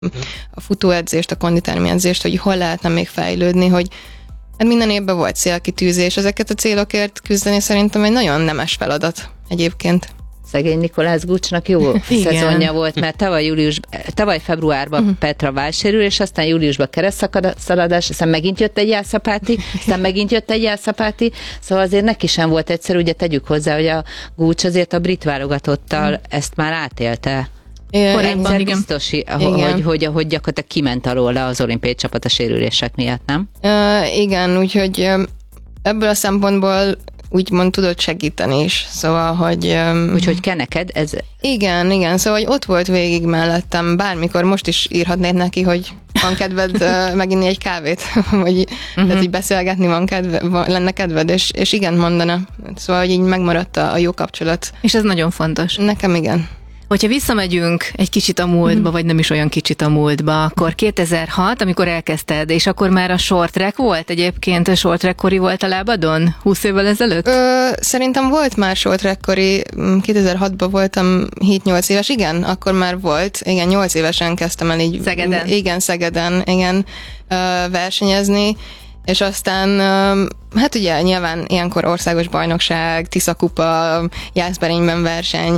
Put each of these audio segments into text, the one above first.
a futóedzést, a konditermi edzést, hogy hol lehetne még fejlődni, hogy hát minden évben volt célkitűzés, ezeket a célokért küzdeni szerintem egy nagyon nemes feladat egyébként. Szegény Nikolász Gucsnak jó szezonja volt, mert tavaly februárban Petra válsérül, és aztán júliusban keresztszaladás, aztán megint jött egy jelszapáti, szóval azért neki sem volt egyszerű, ugye tegyük hozzá, hogy a Gucs azért a brit válogatottal ezt már átélte. Korábban, igen. Biztos, hogy gyakorlatilag kiment alól az olimpiai csapat a sérülések miatt, nem? Igen, úgyhogy ebből a szempontból úgymond tudott segíteni is, szóval, hogy... Úgyhogy kell neked ez... Igen, szóval, hogy ott volt végig mellettem, bármikor most is írhatnéd neki, hogy van kedved meginni egy kávét, vagy tehát, hogy beszélgetni lenne kedved, és igen mondana. Szóval, hogy így megmaradt a jó kapcsolat. És ez nagyon fontos. Nekem igen. Hogyha visszamegyünk egy kicsit a múltba, vagy nem is olyan kicsit a múltba, akkor 2006, amikor elkezdted, és akkor már a short track volt egyébként, a short track kori volt a lábadon 20 évvel ezelőtt? Szerintem volt már short track kori, 2006-ban voltam 7-8 éves, igen, akkor már volt, igen, 8 évesen kezdtem el így. Szegeden? Igen, Szegeden, igen, versenyezni. És aztán, hát ugye nyilván ilyenkor országos bajnokság, Tisza-kupa, Jászberényben verseny,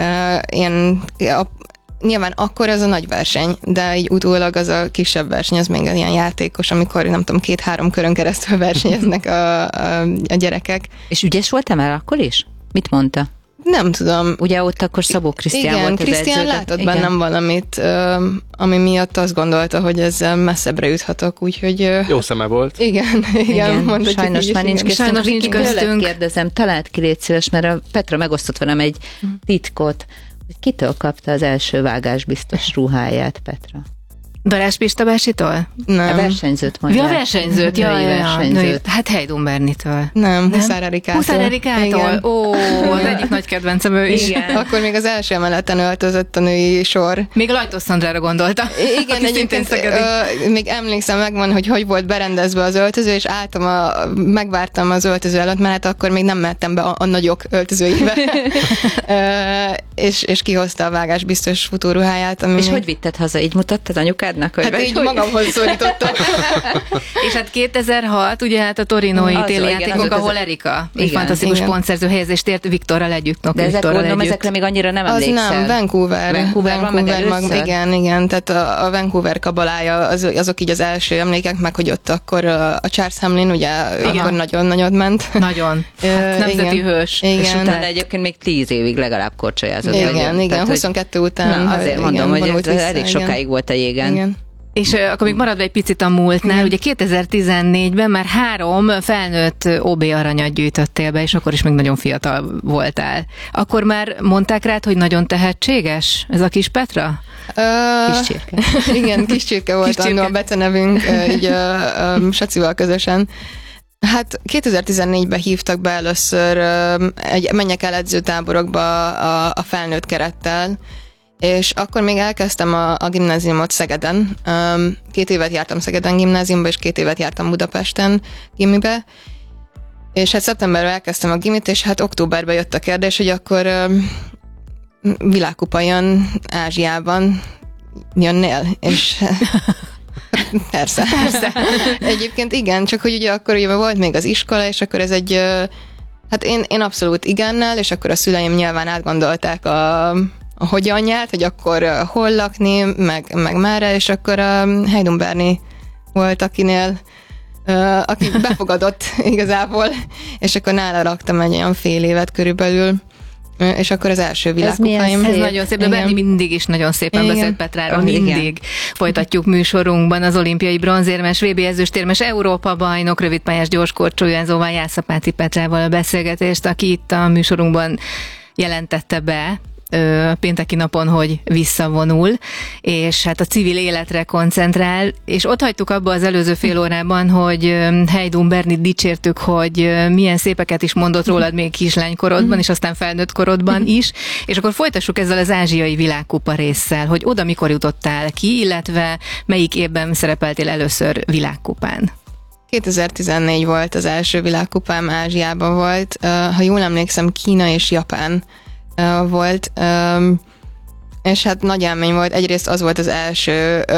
nyilván akkor az a nagy verseny, de így utólag az a kisebb verseny, az még ilyen játékos, amikor nem tudom, 2-3 körön keresztül versenyeznek a gyerekek. És ügyes voltál már akkor is? Mit mondta? Nem tudom. Ugye ott akkor Szabó Krisztián igen, volt az edző. Krisztián látott bennem valamit, ami miatt azt gondolta, hogy ezzel messzebbre juthatok, úgyhogy... Jó szeme volt. Igen. Sajnos már nincs köztünk. Sajnos nincs köztünk. Kérdezem, talált ki, légy szíves, mert a Petra megosztott velem egy titkot, hogy kitől kapta az első vágásbiztos ruháját, Petra? Darázs Pista bácsitól? Nem. A versenyzőt mondják. Ja, a versenyzőt, versenyzőt. Hát Heidun Bernitől. Nem, Huszár Erikától. Huszár Erikától? Ó, az egyik nagy kedvencem ő is. Igen. Akkor még az első emeleten öltözött a női sor. Még Lajtos Szandrára gondolta. Igen, egyébként még emlékszem, megvan, hogy volt berendezve az öltöző, és megvártam az öltöző előtt, mert hát akkor még nem mehettem be a nagyok öltözőibe. És kihozta a vágásbiztos futóruháját. És hogy vitted haza? Így mutattad anyukádnak? Hát így magamhoz szólítottam. És hát 2006, ugye hát a torinói téli játékok, ahol Erika egy fantasztikus pontszerző helyezést ért Viktorral együtt. De ezekre még annyira nem emlékszel. Az nem, Vancouver van meg igen, tehát a Vancouver kabalája, azok így az első emlékek, meg, hogy ott akkor a Charles Hamlin, ugye akkor nagyon nagyot ment. Nagyon. Nemzeti hős. Igen. És utána egyébként még 10 évig legalább korcsolyázott. Igen, 22 után. Azért mondom, hogy elég sokáig volt a jégen. Igen. És akkor még maradva egy picit a múltnál, ugye 2014-ben már 3 felnőtt OB aranyat gyűjtöttél be, és akkor is még nagyon fiatal voltál. Akkor már mondták rád, hogy nagyon tehetséges ez a kis Petra? Kis csirke. Igen, kis csirke volt annó a becenevünk, így Sacival közösen. Hát 2014-ben hívtak be először menjek el edzőtáborokba a felnőtt kerettel, és akkor még elkezdtem a gimnáziumot Szegeden. 2 évet jártam Szegeden gimnáziumba, és 2 évet jártam Budapesten gimibe. És hát szeptemberben elkezdtem a gimit, és hát októberben jött a kérdés, hogy akkor világkupa jön Ázsiában, jönnél? És persze. Egyébként igen, csak hogy ugye akkor ugye volt még az iskola, és akkor ez egy... Hát én abszolút igennel, és akkor a szüleim nyilván átgondolták a hogyanját, hogy akkor hol lakni, meg merre, és akkor a Heidun Berni volt, aki befogadott igazából, és akkor nála raktam egy olyan fél évet körülbelül, és akkor az első világkupáim. Ez nagyon szép, de Berni mindig is nagyon szépen beszélt Petráról, mindig. Folytatjuk műsorunkban az olimpiai bronzérmes, VB ezüstérmes, Európa bajnok, rövidpályás gyorskorcsolyázóval, Jászapáti Petrával a beszélgetést, aki itt a műsorunkban jelentette be pénteki napon, hogy visszavonul, és hát a civil életre koncentrál, és ott hagytuk abba az előző fél órában, hogy Heidun Bernit dicsértük, hogy milyen szépeket is mondott rólad még kislánykorodban, és aztán felnőtt korodban is, és akkor folytassuk ezzel az ázsiai világkupa résszel, hogy oda mikor jutottál ki, illetve melyik évben szerepeltél először világkupán? 2014 volt az első világkupám, Ázsiában volt, ha jól emlékszem, Kína és Japán volt. és hát nagy élmény volt. Egyrészt az volt az első